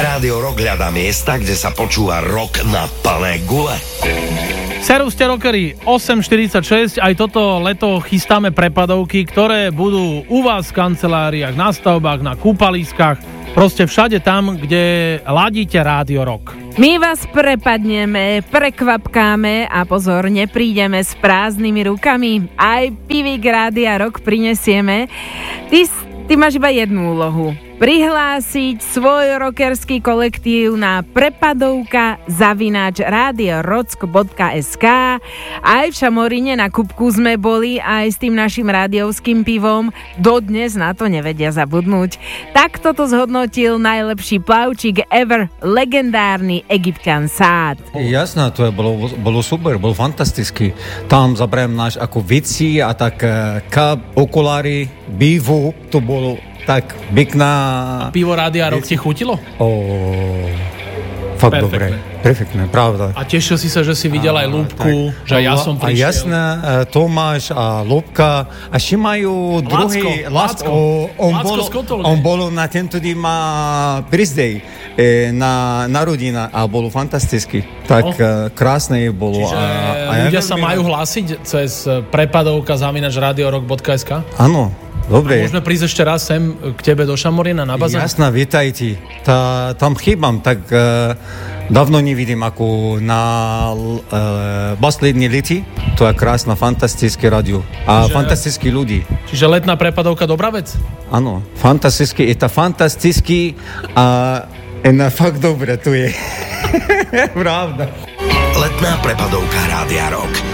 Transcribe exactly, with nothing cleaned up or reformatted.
Rádio Rock hľadá miesta, kde sa počúva rock na plné gule. Servus ste rockery, osem štyridsaťšesť, aj toto leto chystáme prepadovky, ktoré budú u vás v kanceláriách, na stavbách, na kúpaliskách, proste všade tam, kde ladíte Rádio Rock. My vás prepadneme, prekvapkáme a pozor, neprídeme s prázdnymi rukami. Aj pivík Rádia Rock prinesieme. Ty, ty máš iba jednu úlohu. Prihlásiť svoj rockerský kolektív na prepadovka zavináč radiorocko bodka es ká. Aj v Šamoríne na Kubku sme boli aj s tým našim rádiovským pivom. Dodnes na to nevedia zabudnúť. Takto to zhodnotil najlepší plavčík ever, legendárny Egyptian Sád. Jasné, to je bolo, bolo super, bolo fantasticky. Tam zabrajem náš ako vici a tak kap, okulári, bývu, to bolo tak pekná... A pivo Rádia Rock ti chutilo? O, fakt Perfektné. dobre. Perfektné, pravda. A tešil si sa, že si videl aj Lúbku, tak, že aj ja som a prišiel. jasné, Tomáš a Lúbka. A ešte majú druhý... Lacko, o, on, Lacko bol, z Kotolne. on bol na tento dým birthday e, na narodina a bolo fantasticky. Tak No. e, krásne bolo. Čiže a, a ľudia ja sa veľmi- majú hlásiť cez prepadovka zavináč radiorock bodka es ká? Áno, dobre. Môžeme prísť ešte raz sem k tebe do Šamorína na bazén? Jasná, vítajte. Tá, tam chýbam, tak e, dávno nevidím ako na e, poslední lety. To je krásna, fantastické rádio. A Čiže- fantastickí ľudí. Čiže letná prepadovka dobrá vec? Áno, fantasticky, je to fantasticky a je na fakt dobre tu je. Pravda. Letná prepadovka Rádia Rock.